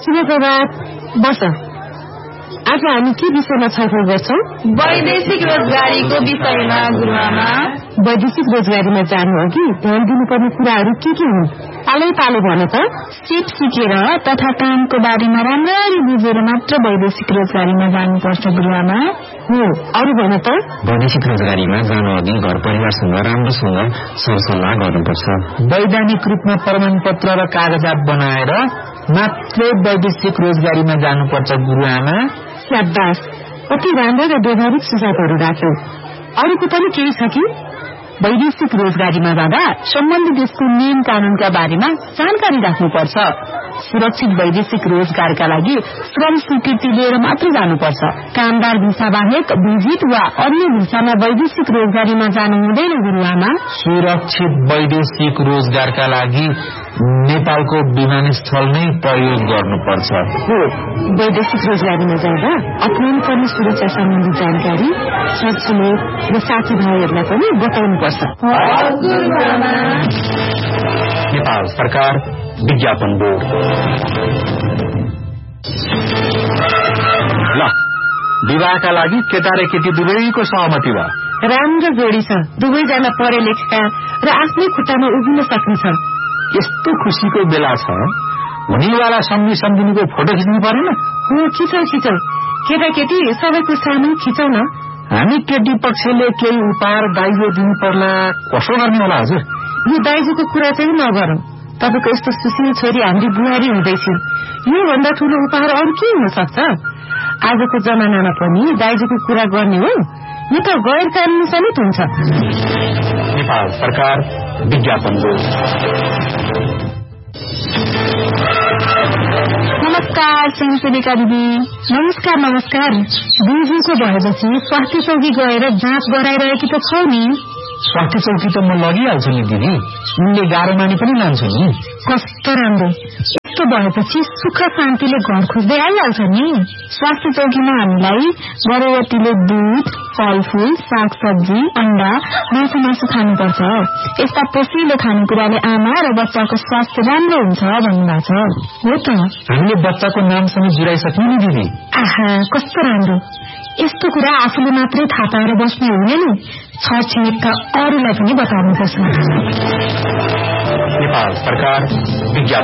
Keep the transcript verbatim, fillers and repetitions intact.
शुभ प्रभात। बस आज हामी के विषयमा छलफल गर्छौं? वैदेशिक रोजगारीको विषयमा गुरुआमा। वैदेशिक रोजगारीमा जानु अघि ध्यान दिनुपर्ने कुराहरू के के हुन्? पालै पालो भन त। सिप सिकेर तथा कामको बारेमा राम्ररी बुझेर मात्र वैदेशिक रोजगारीमा जानुपर्छ गुरुआमा। हो, अरू भन त। वैदेशिक रोजगारीमा जानु अघि घर परिवारसँग राम्रोसँग सरसल्लाह गर्नुपर्छ। वैधानिक रूपमा प्रमाण पत्र र कागजात बनाएर मात्र वैदेशिक रोजगारीमा जानुपर्छ गुरुआमा। शाबास, कति राम्रो र व्यवहारिक सुझावहरू राख्यो। अरूको पनि केही छ कि? वैदेशिक रोजगारीमा जाँदा सम्बन्धित देशको नियम कानूनका बारेमा जानकारी राख्नुपर्छ। सुरक्षित वैदेशिक रोजगारका लागि श्रम स्वीकृति लिएर मात्र जानुपर्छ। कामदार भिसा बाहेक भिजिट वा अन्य भिसामा वैदेशिक रोजगारीमा जानु हुँदैन गुरुआमा। सुरक्षित वैदेशिक रोजगारका लागि नेपालको विमानस्थल नै प्रयोग गर्नुपर्छ। हो, वैदेशिक रोजगारीमा जाँदा अपनाउनु पर्ने सुरक्षा सम्बन्धी जानकारी छरछिमेक र साथीभाइहरूलाई पनि बताउनुपर्छ। नेपाल सरकार विज्ञापन बोर्ड। ल, विवाहका लागि केटा र केटी दुवैको सहमति भयो। राम्रो जोडी छ। दुवैजना पढे लेखेका र आफ्नै खुट्टामा उभिन सक्ने छ। यस्तो खुशीको बेला छ, हुनेवाला सम्झी सम्झिनुको फोटो खिच्नु परेन? हो, खिचौ खिचौ। केटाकेटी सबैको सामु खिचौ न। हामी केटी पक्षले केही उपहार दाइजो दिनु पर्ला, कसो गर्ने होला हजुर? यो दाइजोको कुरा चाहिँ नगरौं। तपाईको यस्तो सुशील छोरी हाम्री बुहारी हुँदैछ, यो भन्दा ठूलो उपहार अरू के हुन सक्छ? आजको जमानामा पनि दाइजोको कुरा गर्ने हो, यो त गैर कानूनी समेत हुन्छ। नेपाल सरकार विज्ञापन बोर्ड। नमस्कार सेविका दिदी। नमस्कार नमस्कार। बिजुको भएपछि स्वास्थ्य चौकी गएर जाँच गराइरहेकी त छौ नि? स्वास्थ्य चौकी त म लगिहाल्छु नि दिदी, उनले गाह्रो मानी पनि लान्छु नि। कस्तो राम्रो। यस्तो भएपछि सुख शान्तिले घर खोज्दै आइहाल्छ नि। स्वास्थ्य चौकीमा हामीलाई गर्भवतीले दुध, फलफूल, सागसब्जी, अण्डा, मासु मासु खानुपर्छ। यस्ता पोषिलो खानेकुराले आमा र बच्चाको स्वास्थ्य राम्रो हुन्छ भन्नुभएको छ। हो त, हामीले बच्चाको नामसँग जुराइसक्यौं नि दिदी। आहा, कस्तो राम्रो। यस्तो कुरा आफूले मात्रै थाहा पाएर बस्ने हुँदैन, छरछिमेकका अरूलाई पनि बताउनुपर्छ। नेपाल सरकार विज्ञापन